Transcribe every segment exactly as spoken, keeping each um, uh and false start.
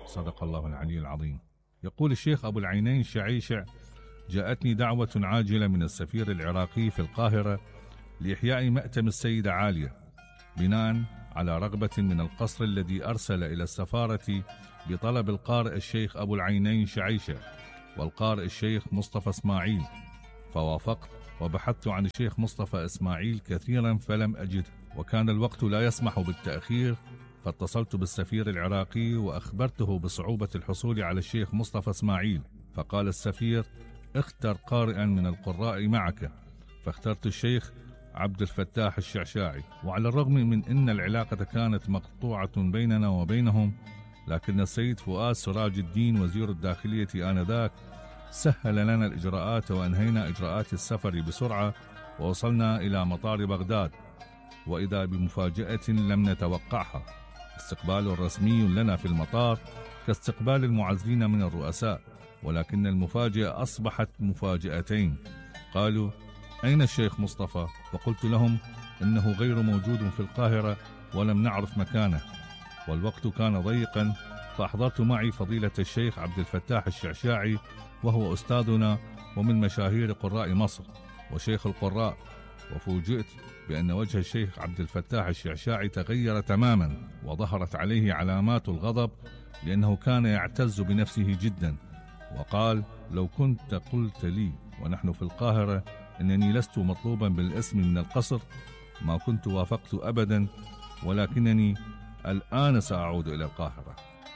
صدق الله العلي العظيم. يقول الشيخ أبو العينين شعيشع: جاءتني دعوة عاجلة من السفير العراقي في القاهرة لإحياء مأتم السيدة عالية، بناء على رغبة من القصر الذي أرسل إلى السفارة بطلب القارئ الشيخ أبو العينين شعيشع والقارئ الشيخ مصطفى إسماعيل، فوافقت وبحثت عن الشيخ مصطفى إسماعيل كثيرا فلم أجده، وكان الوقت لا يسمح بالتأخير، فاتصلت بالسفير العراقي وأخبرته بصعوبة الحصول على الشيخ مصطفى إسماعيل، فقال السفير: اختر قارئا من القراء معك، فاخترت الشيخ عبد الفتاح الشعشاعي. وعلى الرغم من أن العلاقة كانت مقطوعة بيننا وبينهم، لكن السيد فؤاد سراج الدين وزير الداخلية آنذاك سهل لنا الإجراءات، وأنهينا إجراءات السفر بسرعة، ووصلنا إلى مطار بغداد، وإذا بمفاجأة لم نتوقعها، استقبال رسمي لنا في المطار كاستقبال المعزين من الرؤساء، ولكن المفاجأة أصبحت مفاجأتين. قالوا: أين الشيخ مصطفى؟ فقلت لهم إنه غير موجود في القاهرة ولم نعرف مكانه، والوقت كان ضيقا، فأحضرت معي فضيلة الشيخ عبد الفتاح الشعشاعي، وهو أستاذنا ومن مشاهير قراء مصر وشيخ القراء، وفوجئت بأن وجه الشيخ عبد الفتاح الشعشاعي تغير تماما، وظهرت عليه علامات الغضب، لأنه كان يعتز بنفسه جدا، وقال: لو كنت قلت لي ونحن في القاهرة أنني لست مطلوبا بالاسم من القصر ما كنت وافقت أبدا، ولكنني الآن سأعود إلى القاهرة.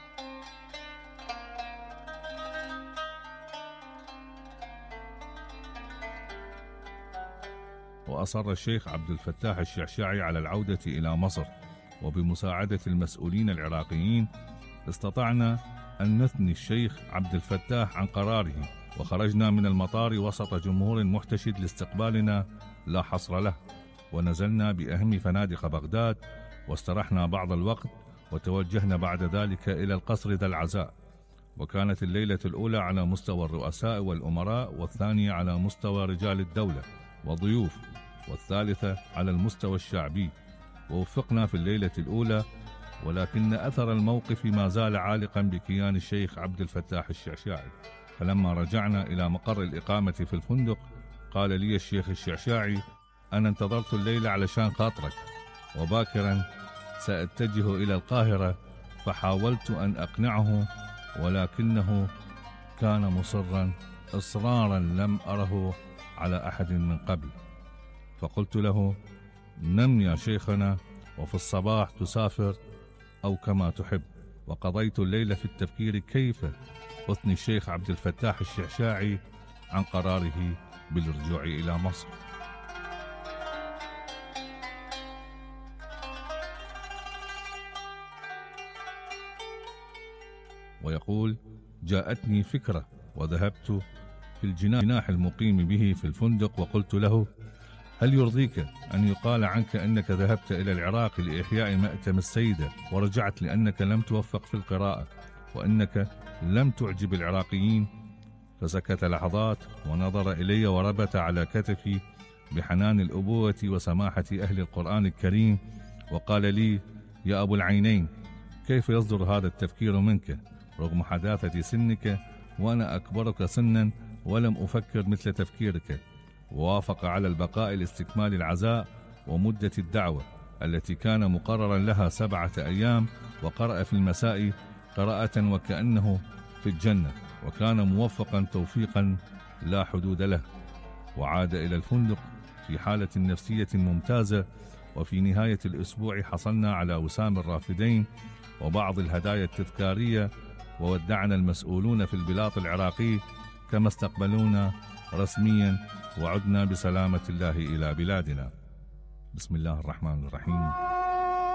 وأصر الشيخ عبد الفتاح الشعشاعي على العودة إلى مصر، وبمساعدة المسؤولين العراقيين استطعنا أن نثني الشيخ عبد الفتاح عن قراره، وخرجنا من المطار وسط جمهور محتشد لاستقبالنا لا حصر له، ونزلنا بأهم فنادق بغداد، واسترحنا بعض الوقت، وتوجهنا بعد ذلك إلى القصر ذا العزاء. وكانت الليلة الأولى على مستوى الرؤساء والأمراء، والثانية على مستوى رجال الدولة وضيوف، والثالثة على المستوى الشعبي. ووفقنا في الليلة الأولى، ولكن أثر الموقف ما زال عالقا بكيان الشيخ عبد الفتاح الشعشاعي. فلما رجعنا إلى مقر الإقامة في الفندق، قال لي الشيخ الشعشاعي: أنا انتظرت الليلة علشان خاطرك، وباكرا سأتجه إلى القاهرة. فحاولت أن أقنعه، ولكنه كان مصرا إصرارا لم أره على أحد من قبل. فقلت له: نم يا شيخنا، وفي الصباح تسافر أو كما تحب. وقضيت الليلة في التفكير كيف أثني الشيخ عبد الفتاح الشعشاعي عن قراره بالرجوع إلى مصر. ويقول: جاءتني فكرة، وذهبت في الجناح المقيم به في الفندق، وقلت له: هل يرضيك أن يقال عنك أنك ذهبت إلى العراق لإحياء مأتم السيدة ورجعت لأنك لم توفق في القراءة، وأنك لم تعجب العراقيين؟ فسكت لحظات ونظر إلي وربت على كتفي بحنان الأبوة وسماحة أهل القرآن الكريم، وقال لي: يا أبو العينين، كيف يصدر هذا التفكير منك رغم حداثة سنك، وأنا أكبرك سنا ولم أفكر مثل تفكيرك؟ ووافق على البقاء لاستكمال العزاء ومدة الدعوة التي كان مقررا لها سبعة أيام، وقرأ في المساء قراءة وكأنه في الجنة، وكان موفقا توفيقا لا حدود له. وعاد إلى الفندق في حالة نفسية ممتازة. وفي نهاية الأسبوع حصلنا على وسام الرافدين وبعض الهدايا التذكارية، وودعنا المسؤولون في البلاط العراقي كما استقبلونا رسميا، وعدنا بسلامة الله إلى بلادنا. بسم الله الرحمن الرحيم.